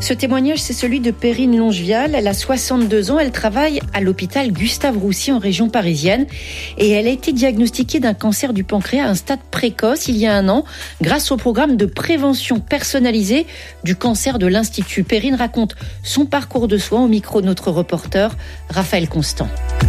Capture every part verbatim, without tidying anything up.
Ce témoignage, c'est celui de Perrine Longevial. Elle a soixante-deux ans. Elle travaille à l'hôpital Gustave-Roussy en région parisienne. Et elle a été diagnostiquée d'un cancer du pancréas à un stade précoce il y a un an grâce au programme de prévention personnalisée du cancer de l'Institut. Perrine raconte son parcours de soins au micro de notre reporter Raphaël Constant.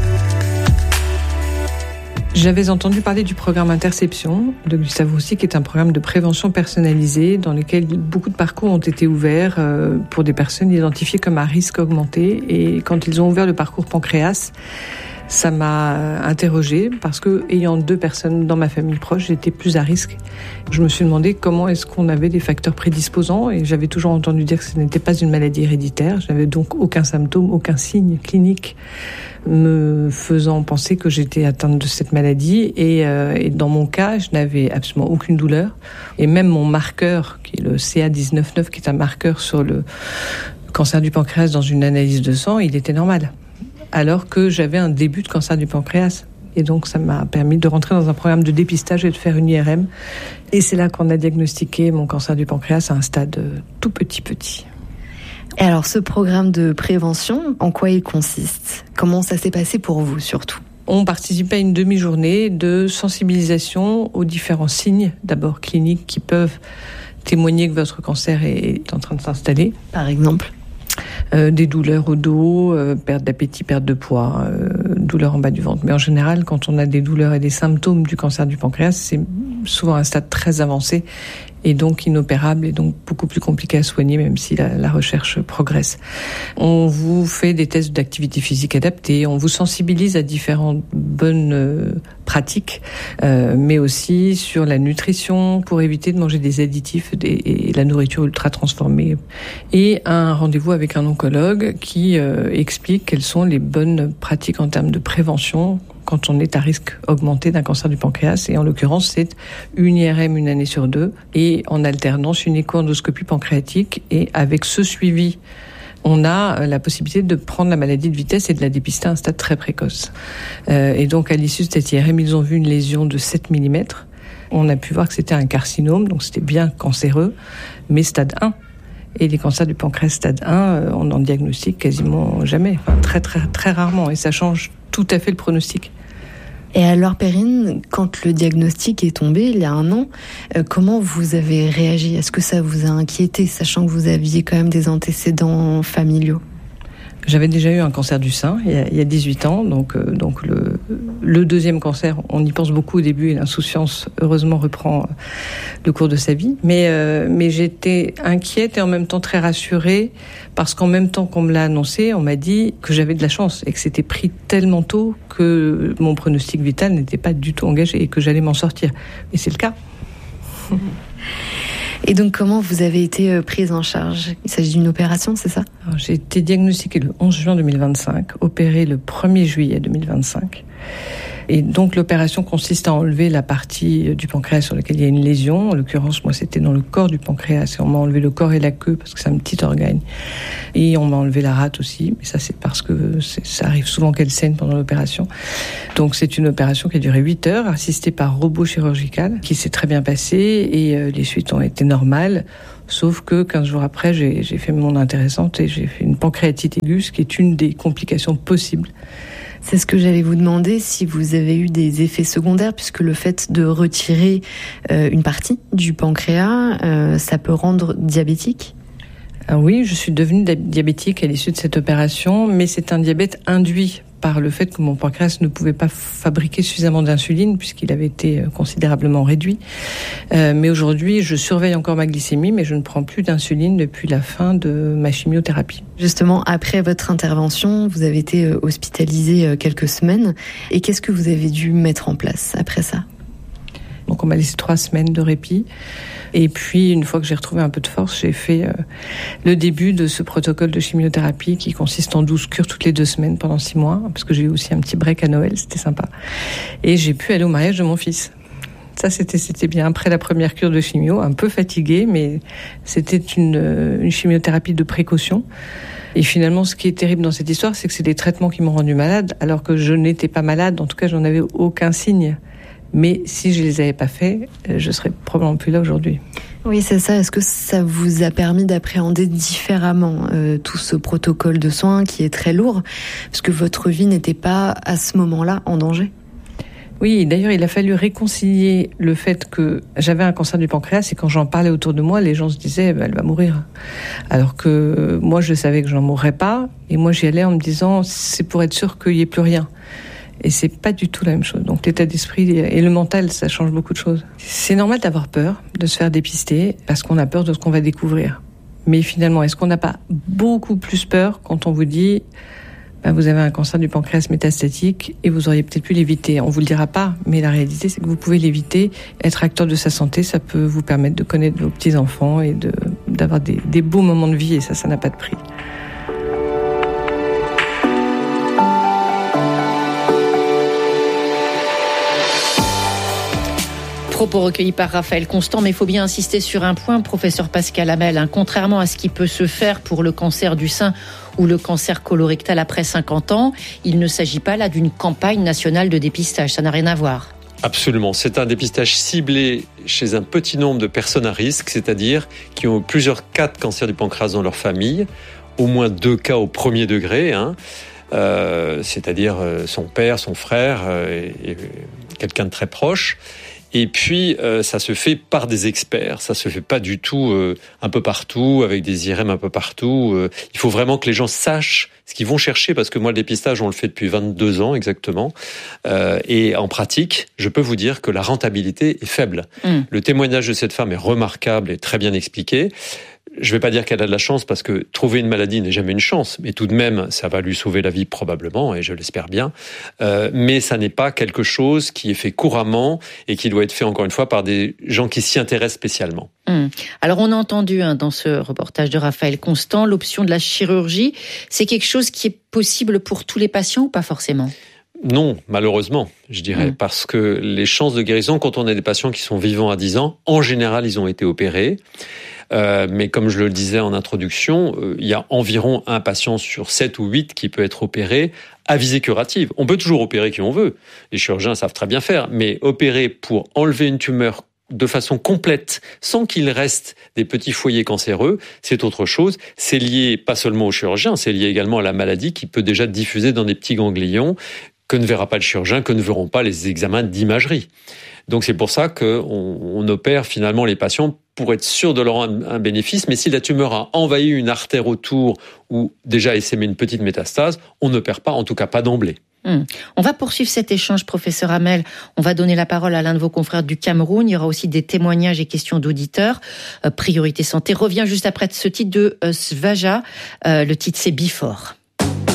J'avais entendu parler du programme Interception de Gustave-Roussy, qui est un programme de prévention personnalisée dans lequel beaucoup de parcours ont été ouverts pour des personnes identifiées comme à risque augmenté. Et quand ils ont ouvert le parcours pancréas, ça m'a interrogée parce que, ayant deux personnes dans ma famille proche, j'étais plus à risque. Je me suis demandé comment est-ce qu'on avait des facteurs prédisposants et j'avais toujours entendu dire que ce n'était pas une maladie héréditaire. Je n'avais donc aucun symptôme, aucun signe clinique me faisant penser que j'étais atteinte de cette maladie. Et, euh, et dans mon cas, je n'avais absolument aucune douleur. Et même mon marqueur, qui est le C A dix-neuf neuf, qui est un marqueur sur le cancer du pancréas dans une analyse de sang, il était normal. Alors que j'avais un début de cancer du pancréas. Et donc, ça m'a permis de rentrer dans un programme de dépistage et de faire une I R M. Et c'est là qu'on a diagnostiqué mon cancer du pancréas à un stade tout petit petit. Et alors, ce programme de prévention, en quoi il consiste ? Comment ça s'est passé pour vous, surtout ? On participait à une demi-journée de sensibilisation aux différents signes, d'abord cliniques, qui peuvent témoigner que votre cancer est en train de s'installer. Par exemple ? Euh, des douleurs au dos, euh, perte d'appétit, perte de poids, euh, douleurs en bas du ventre. Mais en général, quand on a des douleurs et des symptômes du cancer du pancréas, c'est souvent un stade très avancé et donc inopérable et donc beaucoup plus compliqué à soigner, même si la, la recherche progresse. On vous fait des tests d'activité physique adaptés, on vous sensibilise à différentes bonnes euh, pratiques, euh, mais aussi sur la nutrition pour éviter de manger des additifs des, et la nourriture ultra transformée. Et un rendez-vous avec un oncologue qui euh, explique quelles sont les bonnes pratiques en termes de prévention quand on est à risque augmenté d'un cancer du pancréas. Et en l'occurrence, c'est une I R M une année sur deux et en alternance une écho-endoscopie pancréatique. Et avec ce suivi, on a la possibilité de prendre la maladie de vitesse et de la dépister à un stade très précoce. Euh, et donc, à l'issue de cette I R M, ils ont vu une lésion de sept millimètres. On a pu voir que c'était un carcinome, donc c'était bien cancéreux, mais stade un. Et les cancers du pancréas stade un, on n'en diagnostique quasiment jamais, enfin, très très très rarement, et ça change tout à fait le pronostic. Et alors Perrine, quand le diagnostic est tombé il y a un an, euh, comment vous avez réagi ? Est-ce que ça vous a inquiété, sachant que vous aviez quand même des antécédents familiaux ? J'avais déjà eu un cancer du sein il y a, il y a dix-huit ans, donc, euh, donc le, le deuxième cancer, on y pense beaucoup au début et l'insouciance, heureusement, reprend le cours de sa vie. Mais, euh, mais j'étais inquiète et en même temps très rassurée parce qu'en même temps qu'on me l'a annoncé, on m'a dit que j'avais de la chance et que c'était pris tellement tôt que mon pronostic vital n'était pas du tout engagé et que j'allais m'en sortir. Et c'est le cas. Et donc, comment vous avez été prise en charge ? Il s'agit d'une opération, c'est ça ? Alors, j'ai été diagnostiquée le onze juin deux mille vingt-cinq, opérée le premier juillet deux mille vingt-cinq. Et donc, l'opération consiste à enlever la partie du pancréas sur laquelle il y a une lésion. En l'occurrence, moi, c'était dans le corps du pancréas. Et on m'a enlevé le corps et la queue parce que c'est un petit organe. Et on m'a enlevé la rate aussi. Mais ça, c'est parce que c'est, ça arrive souvent qu'elle saigne pendant l'opération. Donc, c'est une opération qui a duré huit heures, assistée par robot chirurgical, qui s'est très bien passée. Et euh, les suites ont été normales. Sauf que quinze jours après, j'ai, j'ai fait mon intéressante et j'ai fait une pancréatite aiguë, ce qui est une des complications possibles. C'est ce que j'allais vous demander, si vous avez eu des effets secondaires, puisque le fait de retirer euh, une partie du pancréas, euh, ça peut rendre diabétique ? Ah oui, je suis devenue diabétique à l'issue de cette opération, mais c'est un diabète induit par le fait que mon pancréas ne pouvait pas fabriquer suffisamment d'insuline puisqu'il avait été considérablement réduit. Euh, mais aujourd'hui, je surveille encore ma glycémie, mais je ne prends plus d'insuline depuis la fin de ma chimiothérapie. Justement, après votre intervention, vous avez été hospitalisé quelques semaines. Et qu'est-ce que vous avez dû mettre en place après ça ? Donc on m'a laissé trois semaines de répit. Et puis, une fois que j'ai retrouvé un peu de force, j'ai fait euh, le début de ce protocole de chimiothérapie qui consiste en douze cures toutes les deux semaines pendant six mois, parce que j'ai eu aussi un petit break à Noël, c'était sympa. Et j'ai pu aller au mariage de mon fils. Ça, c'était, c'était bien. Après la première cure de chimio, un peu fatiguée, mais c'était une, une chimiothérapie de précaution. Et finalement, ce qui est terrible dans cette histoire, c'est que c'est des traitements qui m'ont rendu malade, alors que je n'étais pas malade, en tout cas, j'en avais aucun signe. Mais si je les avais pas faits, je serais probablement plus là aujourd'hui. Oui, c'est ça. Est-ce que ça vous a permis d'appréhender différemment euh, tout ce protocole de soins qui est très lourd, parce que votre vie n'était pas à ce moment-là en danger ? Oui, d'ailleurs, il a fallu réconcilier le fait que j'avais un cancer du pancréas et quand j'en parlais autour de moi, les gens se disaient bah, « elle va mourir ». Alors que moi, je savais que je n'en mourrais pas et moi, j'y allais en me disant « c'est pour être sûr qu'il n'y ait plus rien ». Et c'est pas du tout la même chose. Donc l'état d'esprit et le mental, ça change beaucoup de choses. C'est normal d'avoir peur, de se faire dépister, parce qu'on a peur de ce qu'on va découvrir. Mais finalement, est-ce qu'on n'a pas beaucoup plus peur quand on vous dit ben, vous avez un cancer du pancréas métastatique et vous auriez peut-être pu l'éviter. On vous le dira pas, mais la réalité, c'est que vous pouvez l'éviter. Être acteur de sa santé, ça peut vous permettre de connaître vos petits-enfants et de, d'avoir des, des beaux moments de vie, et ça, ça n'a pas de prix. Propos recueillis par Raphaël Constant, mais il faut bien insister sur un point, professeur Pascal Hamel, hein, contrairement à ce qui peut se faire pour le cancer du sein ou le cancer colorectal après cinquante ans, il ne s'agit pas là d'une campagne nationale de dépistage, ça n'a rien à voir. Absolument, c'est un dépistage ciblé chez un petit nombre de personnes à risque, c'est-à-dire qui ont plusieurs cas de cancer du pancréas dans leur famille, au moins deux cas au premier degré, hein, euh, c'est-à-dire son père, son frère euh, et, et quelqu'un de très proche. Et puis, euh, ça se fait par des experts. Ça se fait pas du tout euh, un peu partout, avec des I R M un peu partout. Euh, il faut vraiment que les gens sachent ce qu'ils vont chercher, parce que moi, le dépistage, on le fait depuis vingt-deux ans exactement. Euh, et en pratique, je peux vous dire que la rentabilité est faible. Mmh. Le témoignage de cette femme est remarquable et très bien expliqué. Je ne vais pas dire qu'elle a de la chance, parce que trouver une maladie n'est jamais une chance, mais tout de même, ça va lui sauver la vie probablement, et je l'espère bien. Euh, mais ça n'est pas quelque chose qui est fait couramment et qui doit être fait, encore une fois, par des gens qui s'y intéressent spécialement. Hum. Alors, on a entendu hein, dans ce reportage de Raphaël Constant, l'option de la chirurgie. C'est quelque chose qui est possible pour tous les patients ou pas forcément ? Non, malheureusement, je dirais, mmh. parce que les chances de guérison, quand on a des patients qui sont vivants à dix ans, en général, ils ont été opérés. Euh, mais comme je le disais en introduction, euh, il y a environ un patient sur sept ou huit qui peut être opéré à visée curative. On peut toujours opérer qui on veut. Les chirurgiens savent très bien faire, mais opérer pour enlever une tumeur de façon complète, sans qu'il reste des petits foyers cancéreux, c'est autre chose. C'est lié pas seulement au chirurgien, c'est lié également à la maladie qui peut déjà diffuser dans des petits ganglions que ne verra pas le chirurgien, que ne verront pas les examens d'imagerie. Donc c'est pour ça qu'on on opère finalement les patients pour être sûr de leur rendre un bénéfice. Mais si la tumeur a envahi une artère autour ou déjà essaimé une petite métastase, on n'opère pas, en tout cas pas d'emblée. Hum. On va poursuivre cet échange, professeur Hamel. On va donner la parole à l'un de vos confrères du Cameroun. Il y aura aussi des témoignages et questions d'auditeurs. Euh, Priorité Santé revient juste après ce titre de euh, Svaja. Euh, le titre, c'est Before.